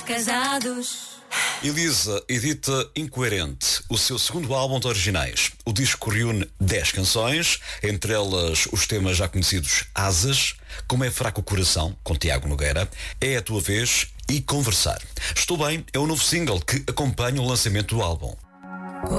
casados. Elisa edita Incoerente, o seu segundo álbum de originais. O disco reúne 10 canções, entre elas os temas já conhecidos Asas, Como é Fraco o Coração, com Tiago Nogueira, É a Tua Vez e Conversar. Estou Bem é o novo single que acompanha o lançamento do álbum.